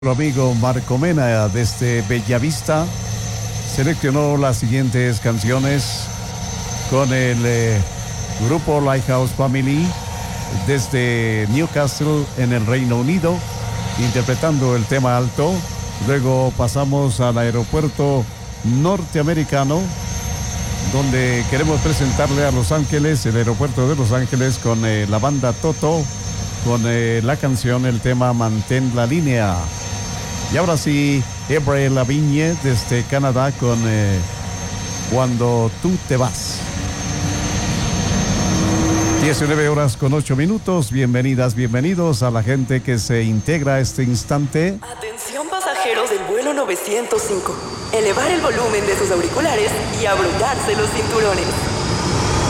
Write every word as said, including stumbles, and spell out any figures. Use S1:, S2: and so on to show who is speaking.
S1: Nuestro amigo Marco Mena desde Bellavista seleccionó las siguientes canciones con el eh, grupo Lighthouse Family desde Newcastle en el Reino Unido, interpretando el tema alto. Luego pasamos al aeropuerto norteamericano, donde queremos presentarle a Los Ángeles, el aeropuerto de Los Ángeles, con eh, la banda Toto, con eh, la canción, el tema Mantén la Línea. Y ahora sí, Avril Lavigne desde Canadá con eh, Cuando tú te vas. diecinueve horas con ocho minutos. Bienvenidas, bienvenidos a la gente que se integra a este instante.
S2: Atención pasajeros del vuelo novecientos cinco. Elevar el volumen de sus auriculares y abrotarse los cinturones.